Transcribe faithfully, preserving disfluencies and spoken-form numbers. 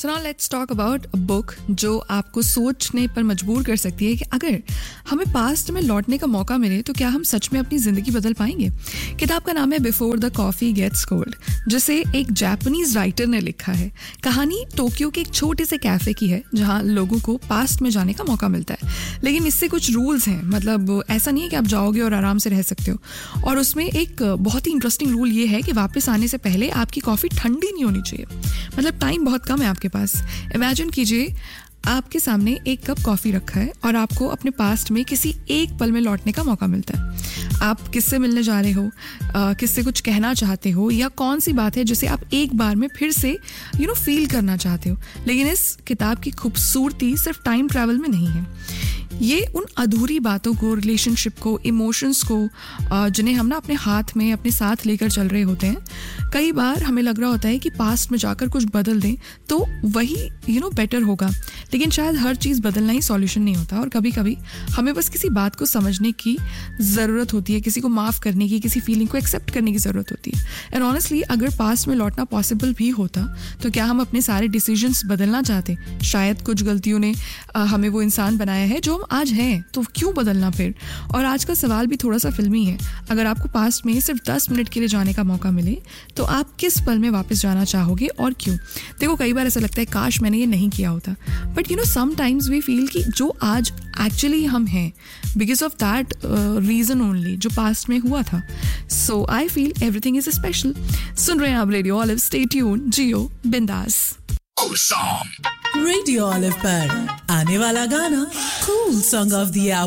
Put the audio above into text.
So now let's talk about a book जो आपको सोचने पर मजबूर कर सकती है कि अगर हमें पास्ट में लौटने का मौका मिले तो क्या हम सच में अपनी जिंदगी बदल पाएंगे. किताब का नाम है before the coffee gets cold, जिसे एक जापानीज राइटर ने लिखा है. कहानी टोक्यो के एक छोटे से कैफे की है जहाँ लोगों को पास्ट में जाने का मौका मिलता है, लेकिन इससे कुछ रूल्स हैं. मतलब ऐसा नहीं है कि आप जाओगे और आराम से रह सकते हो. और उसमें एक बहुत ही इंटरेस्टिंग रूल ये है कि वापस आने से पहले आपकी कॉफ़ी ठंडी नहीं होनी चाहिए. मतलब टाइम बहुत कम है आपके पास. इमेजिन कीजिए आपके सामने एक कप कॉफ़ी रखा है और आपको अपने पास्ट में किसी एक पल में लौटने का मौका मिलता है. आप किससे मिलने जा रहे हो, किससे कुछ कहना चाहते हो, या कौन सी बात है जिसे आप एक बार में फिर से यू नो फील करना चाहते हो. लेकिन इस किताब की खूबसूरती सिर्फ टाइम ट्रैवल में नहीं है. ये उन अधूरी बातों को, रिलेशनशिप को, इमोशंस को जिन्हें हम ना अपने हाथ में अपने साथ लेकर चल रहे होते हैं. कई बार हमें लग रहा होता है कि पास्ट में जाकर कुछ बदल दें तो वही यू नो बेटर होगा, लेकिन शायद हर चीज़ बदलना ही सॉल्यूशन नहीं होता. और कभी कभी हमें बस किसी बात को समझने की ज़रूरत होती है, किसी को माफ़ करने की, किसी फीलिंग को एक्सेप्ट करने की ज़रूरत होती है. एंड ऑनेस्टली अगर पास्ट में लौटना पॉसिबल भी होता तो क्या हम अपने सारे डिसीजंस बदलना चाहते? शायद कुछ गलतियों ने हमें वो इंसान बनाया है जो हम आज हैं, तो क्यों बदलना फिर. और आज का सवाल भी थोड़ा सा फिल्मी है. अगर आपको पास्ट में सिर्फ दस मिनट के लिए जाने का मौका मिले तो आप किस पल में वापस जाना चाहोगे और क्यों? देखो, कई बार ऐसा लगता है काश मैंने ये नहीं किया होता, but you know sometimes we feel कि जो आज एक्चुअली हम हैं because of that reason only जो पास्ट में हुआ था. सो I feel everything is special. सुन रहे हैं आप रेडियो ऑलिव. स्टे ट्यून, जियो बिंदास. रेडियो ऑलिव पर आने वाला गाना cool song of the our.